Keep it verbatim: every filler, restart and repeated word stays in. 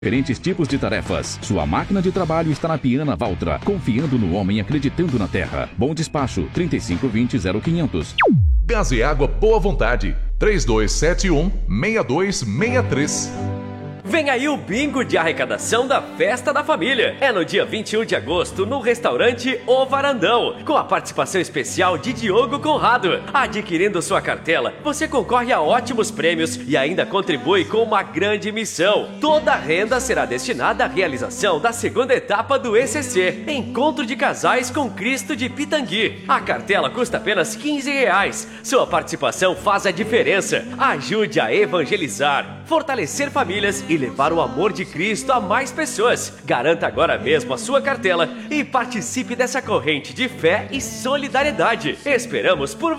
Diferentes tipos de tarefas. Sua máquina de trabalho está na Piana Valtra, confiando no homem, acreditando na terra. Bom despacho, trinta e cinco vinte, zero quinhentos. Gás e Água Boa Vontade, três dois sete um, seis dois seis três. Vem aí o bingo de arrecadação da Festa da Família. É no dia vinte e um de agosto, no restaurante O Varandão, com a participação especial de Diogo Conrado. Adquirindo sua cartela, você concorre a ótimos prêmios e ainda contribui com uma grande missão. Toda a renda será destinada à realização da segunda etapa do E C C, Encontro de Casais com Cristo de Pitangui. A cartela custa apenas quinze reais. Sua participação faz a diferença. Ajude a evangelizar, fortalecer famílias e levar o amor de Cristo a mais pessoas. Garanta agora mesmo a sua cartela e participe dessa corrente de fé e solidariedade. Esperamos por